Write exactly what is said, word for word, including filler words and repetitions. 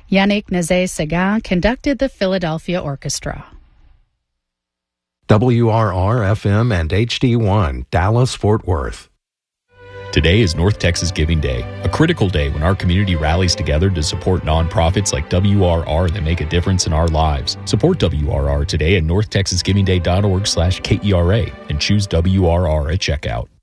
Yannick Nézet-Séguin conducted the Philadelphia Orchestra. W R R F M and H D one, Dallas-Fort Worth. Today is North Texas Giving Day, a critical day when our community rallies together to support nonprofits like W R R that make a difference in our lives. Support W R R today at north texas giving day dot org slash K E R A and choose W R R at checkout.